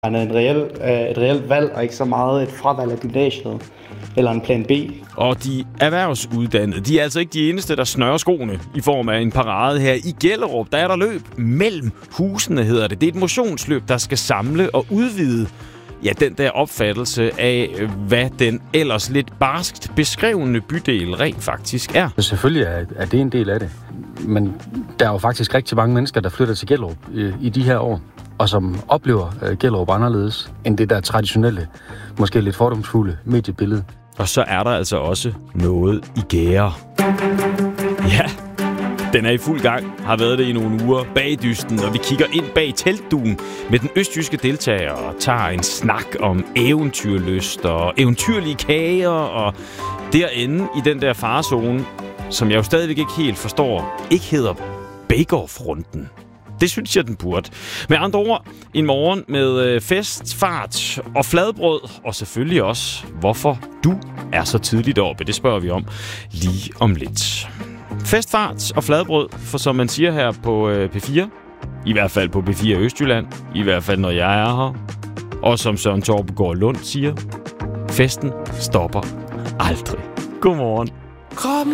Han er et reelt valg, og ikke så meget et fravalg af gymnasiet eller en plan B. Og de erhvervsuddannede, de er altså ikke de eneste, der snører skoene i form af en parade her i Gellerup. Der er der løb mellem husene, hedder det. Det er et motionsløb, der skal samle og udvide den der opfattelse af, hvad den ellers lidt barskt beskrevne bydel rent faktisk er. Selvfølgelig er det en del af det. Men der er jo faktisk rigtig mange mennesker, der flytter til Gellerup i de her år, og som oplever Gellerup anderledes end det der traditionelle, måske lidt fordomsfulde mediebillede. Og så er der altså også noget i gære. Ja, den er i fuld gang, har været det i nogle uger bag dysten, og vi kigger ind bag teltduen med den østjyske deltager og tager en snak om eventyrlyst og eventyrlige kager, og derinde i den der farezone, som jeg jo stadigvæk ikke helt forstår, ikke hedder Bækkerfronten. Det synes jeg, den burde. Med andre ord, en morgen med fest, fart og fladbrød, og selvfølgelig også, hvorfor du er så tidligt oppe. Det spørger vi om lige om lidt. Fest, fart og fladbrød, for som man siger her på P4, i hvert fald på P4 Østjylland, i hvert fald når jeg er her, og som Søren Torpegaard Lund siger, festen stopper aldrig. Godmorgen.